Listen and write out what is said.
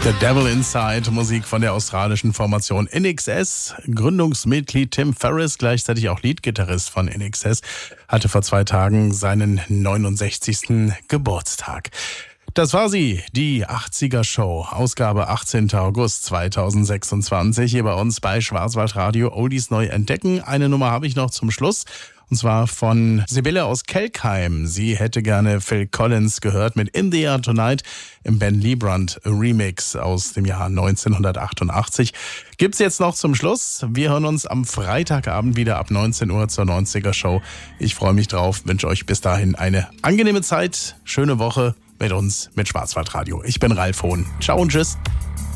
The Devil Inside, Musik von der australischen Formation INXS. Gründungsmitglied Tim Ferriss, gleichzeitig auch Leadgitarrist von INXS, hatte vor 2 Tagen seinen 69. Geburtstag. Das war sie, die 80er Show, Ausgabe 18. August 2026, hier bei uns bei Schwarzwaldradio Oldies neu entdecken. Eine Nummer habe ich noch zum Schluss. Und zwar von Sibylle aus Kelkheim. Sie hätte gerne Phil Collins gehört mit In the Air Tonight im Ben Liebrandt Remix aus dem Jahr 1988. Gibt's jetzt noch zum Schluss. Wir hören uns am Freitagabend wieder ab 19 Uhr zur 90er Show. Ich freue mich drauf, wünsche euch bis dahin eine angenehme Zeit, schöne Woche mit uns, mit Schwarzwaldradio. Ich bin Ralf Hohn. Ciao und tschüss.